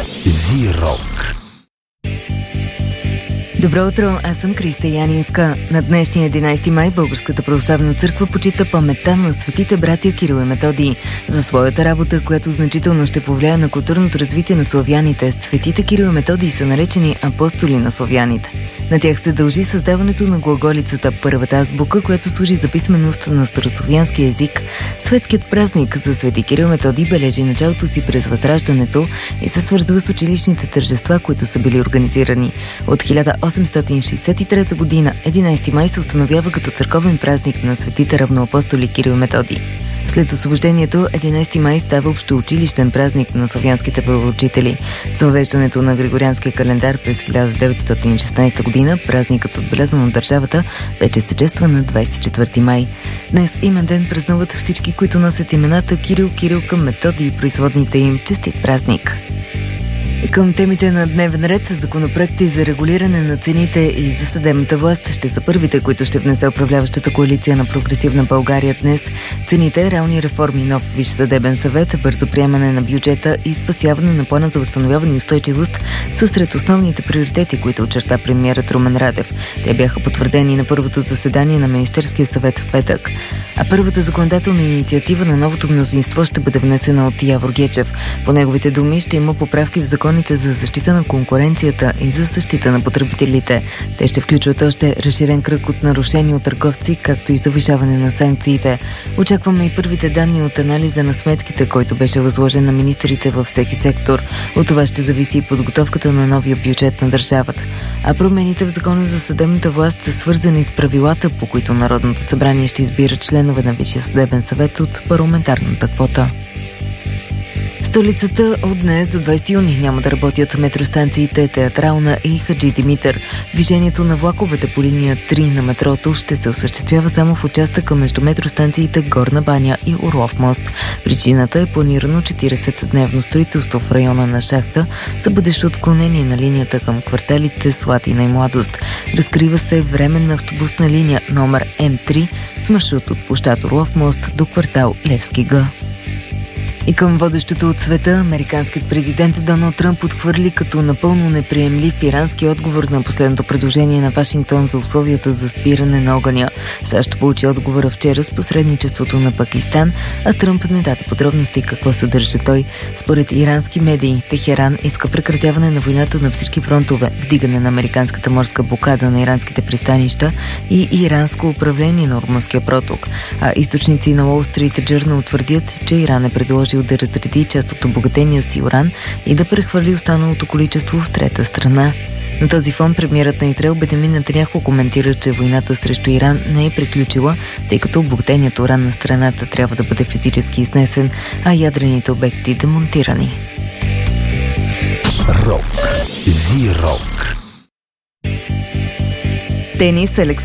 Зирок. Добро утро, аз съм Криста Янинска. На днешния 11 май Българската православна църква почита паметта на светите братя Кирил и Методий. За своята работа, която значително ще повлияе на културното развитие на славяните, светите Кирил и Методий са наречени апостоли на славяните. На тях се дължи създаването на глаголицата, първата азбука, която служи за писменост на старославянски език. Светският празник за свети Кирил и Методий бележи началото си през Възраждането и се свързва с училищните тържества, които са били организирани. От 1863 година 11 май се установява като църковен празник на светите равноапостоли Кирил и Методий. След освобождението 11 май става общоучилищен празник на славянските правоучители. С въвеждането на Григорианския календар през 1916 година празникът, отбелязан от държавата, вече се чества на 24 май. Днес имен ден празнуват всички, които носят имената Кирил, Кирилка, Методий и производните им. Честит празник! Към темите на дневен ред, законопроекти за регулиране на цените и за съдебната власт ще са първите, които ще внесе управляващата коалиция на Прогресивна България днес. Цените, реални реформи, нов Висш съдебен съвет, бързо приемане на бюджета и спасяване на плана за възстановяване и устойчивост са сред основните приоритети, които очерта премиерът Румен Радев. Те бяха потвърдени на първото заседание на Министерския съвет в петък. А първата законодателна инициатива на новото мнозинство ще бъде внесена от Явор Гечев. По неговите думи ще има поправки в законите за защита на конкуренцията и за защита на потребителите. Те ще включват още разширен кръг от нарушения от търговци, както и завишаване на санкциите. Очакваме и първите данни от анализа на сметките, който беше възложен на министрите във всеки сектор. От това ще зависи и подготовката на новия бюджет на държавата. А промените в закона за съдебната власт са свързани с правилата, по които Народното събрание ще избира членове на Висшия съдебен съвет от парламентарната квота. В столицата от днес до 20 юни няма да работят метростанциите Театрална и Хаджи Димитър. Движението на влаковете по линия 3 на метрото ще се осъществява само в участъка между метростанциите Горна баня и Орлов мост. Причината е планирано 40-дневно строителство в района на Шахта за бъдещо отклонение на линията към кварталите Слатина и Младост. Разкрива се временна автобусна линия номер М3 с маршрут от площад Орлов мост до квартал Левски Г. И към водещото от света, американският президент Доналд Тръмп отхвърли като напълно неприемлив ирански отговор на последното предложение на Вашингтон за условията за спиране на огъня. САЩ получи отговора вчера с посредничеството на Пакистан, а Тръмп не даде подробности какво съдържа той. Според ирански медии, Техеран иска прекратяване на войната на всички фронтове, вдигане на американската морска блокада на иранските пристанища и иранско управление на Ормузския проток. А източници на Wall Street Journal твърдят, че Иран е предложил да разреди част от обогатения си уран и да прехвърли останалото количество в трета страна. На този фон премиерът на Израел Бенямин Нетаняху коментира, че войната срещу Иран не е приключила, тъй като обогатеният уран на страната трябва да бъде физически изнесен, а ядрените обекти демонтирани. Рок. Зирок. Тенис.